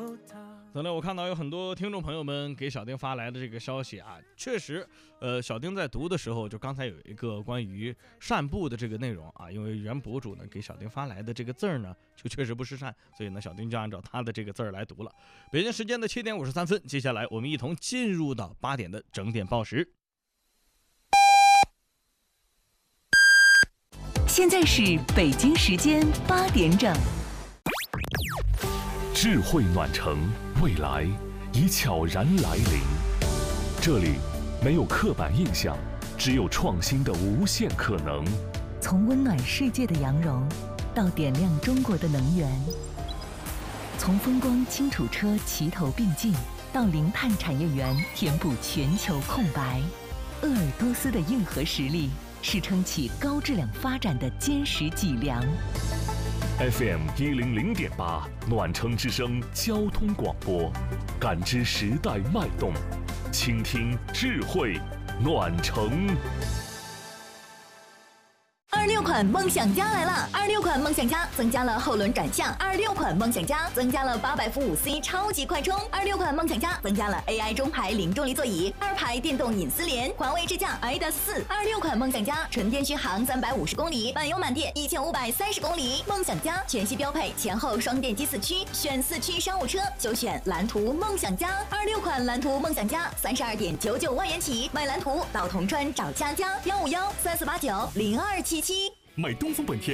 昨天我看到有很多听众朋友们给小丁发来的这个消息啊，确实，小丁在读的时候，就刚才有一个关于善步的这个内容啊，因为原博主呢给小丁发来的这个字儿呢，就确实不是善，所以呢，小丁就按照他的这个字儿来读了。北京时间的7点53分，接下来我们一同进入到8点的整点报时。 现在是北京时间8点整。 智慧暖城，未来已悄然来临。这里没有刻板印象，只有创新的无限可能。 从温暖世界的羊绒，到点亮中国的能源；从风光轻土车齐头并进，到零碳产业园填补全球空白。鄂尔多斯的硬核实力，是撑起高质量发展的坚实脊梁。 FM 100.8暖城之声交通广播，感知时代脉动，倾听智慧暖城。 26款梦想家来了！26款梦想家增加了后轮转向，26款梦想家增加了800伏5C 超级快充，26款梦想家增加了 AI 中排零重力座椅，2排电动隐私联，环卫智驾 iDAS4。26款梦想家纯电续航350公里，满油满电1530公里。梦想家全系标配前后双电机4驱，选4驱商务车就选蓝图梦想家。26款蓝图梦想家32.99万元起，买蓝图到铜川找佳佳，15134890277。 买东风本田